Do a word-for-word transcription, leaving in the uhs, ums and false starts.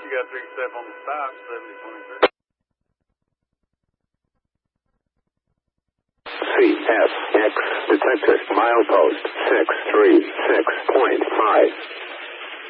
You got three step on the stop, seventy twenty-three. C F X detector milepost six three six point five.